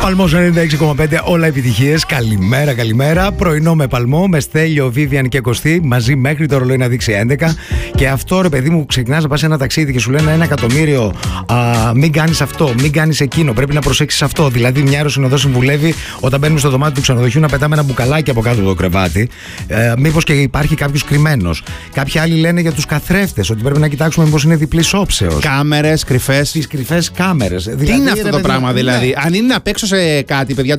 Παλμός 96,5, όλα επιτυχίες. Καλημέρα, καλημέρα. Πρωινό με Παλμό, με Στέλιο, Βίβιαν και Κωστή. Μαζί μέχρι το ρολόι να δείξει 11. Και αυτό, ρε παιδί μου, ξεκινάς να πας σε ένα ταξίδι και σου λένε 1 εκατομμύριο. Μην κάνεις αυτό, μην κάνεις εκείνο. Πρέπει να προσέξεις αυτό. Δηλαδή, μια αεροσυνοδό συμβουλεύει όταν μπαίνουμε στο δωμάτιο του ξενοδοχείου να πετάμε ένα μπουκαλάκι από κάτω από το κρεβάτι. Μήπως και υπάρχει κάποιος κρυμμένος. Κάποιοι άλλοι λένε για τους καθρέφτες ότι πρέπει να κοιτάξουμε μήπως είναι διπλής όψεως. Κάμερες, κρυφές. Τις κρυφές κάμερες. Τι είναι αυτό το πράγμα, δηλαδή? Αν είναι απ' έξω σε κάτι, παιδιά,